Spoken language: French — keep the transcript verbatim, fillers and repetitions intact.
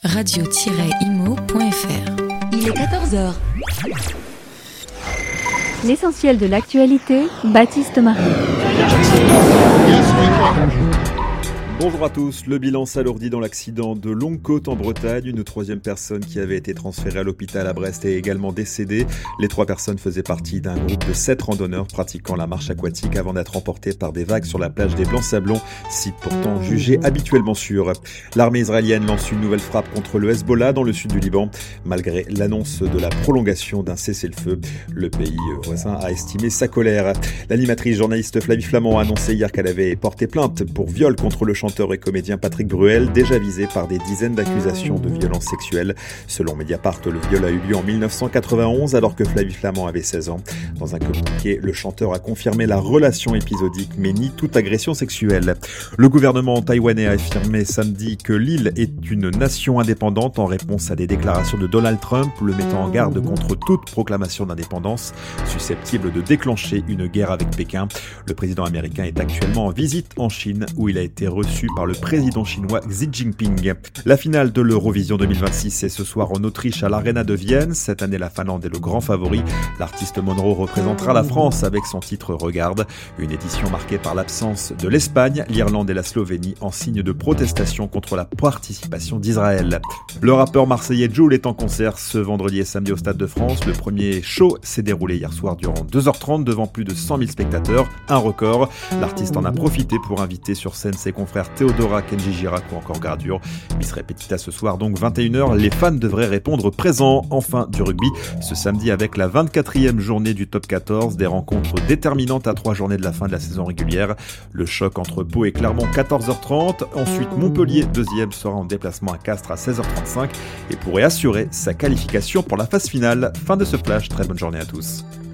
radio tiret imo point f r. Il est quatorze heures. L'essentiel de l'actualité, Baptiste Marie. Bonjour à tous. Le bilan s'alourdit dans l'accident de Longue-Côte en Bretagne. Une troisième personne qui avait été transférée à l'hôpital à Brest est également décédée. Les trois personnes faisaient partie d'un groupe de sept randonneurs pratiquant la marche aquatique avant d'être emportés par des vagues sur la plage des Blancs-Sablons, site pourtant jugé habituellement sûr. L'armée israélienne lance une nouvelle frappe contre le Hezbollah dans le sud du Liban. Malgré l'annonce de la prolongation d'un cessez-le-feu, le pays voisin a estimé sa colère. L'animatrice journaliste Flavie Flament a annoncé hier qu'elle avait porté plainte pour viol contre le chanteur et comédien Patrick Bruel, déjà visé par des dizaines d'accusations de violences sexuelles. Selon Mediapart, le viol a eu lieu en dix-neuf cent quatre-vingt-onze alors que Flavie Flament avait seize ans. Dans un communiqué, le chanteur a confirmé la relation épisodique mais nie toute agression sexuelle. Le gouvernement taïwanais a affirmé samedi que l'île est une nation indépendante en réponse à des déclarations de Donald Trump, le mettant en garde contre toute proclamation d'indépendance susceptible de déclencher une guerre avec Pékin. Le président américain est actuellement en visite en Chine où il a été reçu par le président chinois Xi Jinping. La finale de l'Eurovision deux mille vingt-six est ce soir en Autriche à l'Arena de Vienne. Cette année, la Finlande est le grand favori. L'artiste Monroe représentera la France avec son titre Regarde. Une édition marquée par l'absence de l'Espagne, l'Irlande et la Slovénie en signe de protestation contre la participation d'Israël. Le rappeur marseillais Jul est en concert ce vendredi et samedi au Stade de France. Le premier show s'est déroulé hier soir durant deux heures trente devant plus de cent mille spectateurs. Un record. L'artiste en a profité pour inviter sur scène ses confrères Théodora, Kenji Girac ou encore Gradure. Bis Repetita ce soir donc vingt et une heures. Les fans devraient répondre présents. Enfin du rugby ce samedi avec la vingt-quatrième journée du top quatorze. Des rencontres déterminantes à trois journées de la fin de la saison régulière. Le choc entre Pau et Clermont quatorze heures trente. Ensuite Montpellier deuxième sera en déplacement à Castres à seize heures trente-cinq et pourrait assurer sa qualification pour la phase finale. Fin de ce flash. Très bonne journée à tous.